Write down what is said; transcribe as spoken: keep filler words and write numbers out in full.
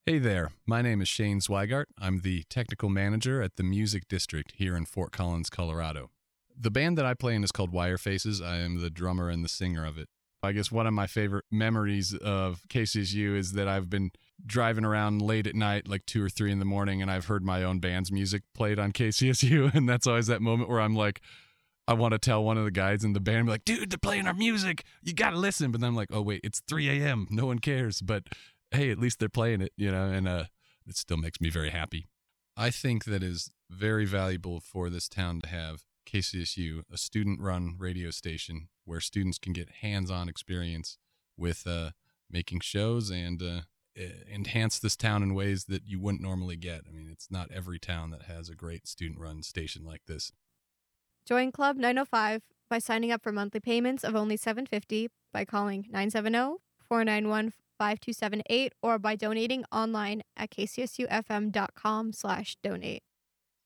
Hey there, my name is Shane Zweigart. I'm the technical manager at the Music District here in Fort Collins, Colorado. The band that I play in is called Wire Faces. I am the drummer and the singer of it. I guess one of my favorite memories of K C S U is that I've been driving around late at night, like two or three in the morning, and I've heard my own band's music played on K C S U, and that's always that moment where I'm like, I want to tell one of the guys in the band, like, dude, they're playing our music. You got to listen. But then I'm like, oh, wait, it's three a.m. No one cares. But hey, at least they're playing it, you know, and uh, it still makes me very happy. I think that is very valuable for this town to have K C S U, a student-run radio station where students can get hands-on experience with uh, making shows and uh, enhance this town in ways that you wouldn't normally get. I mean, it's not every town that has a great student-run station like this. Join Club nine oh five by signing up for monthly payments of only seven dollars and fifty cents by calling nine seven zero, four nine one, five two seven eight or by donating online at k c s u f m dot com slash donate.